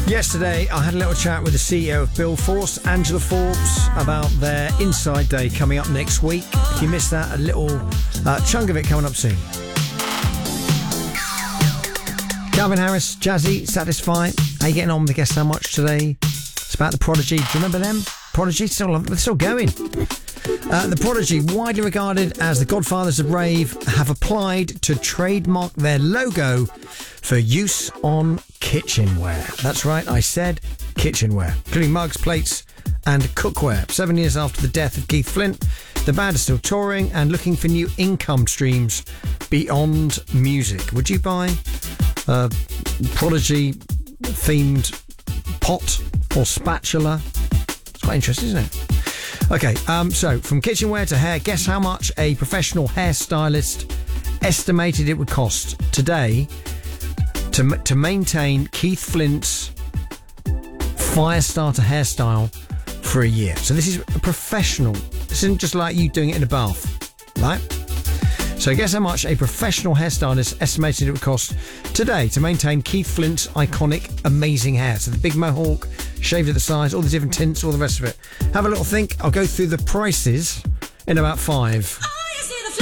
Yesterday, I had a little chat with the CEO of Bill Force, Angela Forbes, about their Inside Day coming up next week. If you missed that, a little chunk of it coming up soon. Calvin Harris, Jazzy, Satisfied. How you getting on with the Guess How Much today? It's about the Prodigy. Do you remember them? Prodigy, they're still going. The Prodigy, widely regarded as the godfathers of rave, have applied to trademark their logo for use on kitchenware. That's right, I said kitchenware, including mugs, plates and cookware. 7 years after the death of Keith Flint, the band is still touring and looking for new income streams beyond music. Would you buy a Prodigy themed pot or spatula? It's quite interesting, isn't it? Okay, so from kitchenware to hair, guess how much a professional hairstylist estimated it would cost today to maintain Keith Flint's Firestarter hairstyle for a year. So this is a professional. This isn't just like you doing it in a bath, right? So guess how much a professional hairstylist estimated it would cost today to maintain Keith Flint's iconic, amazing hair. So the big mohawk, shaved at the sides, all the different tints, all the rest of it. Have a little think. I'll go through the prices in about 5.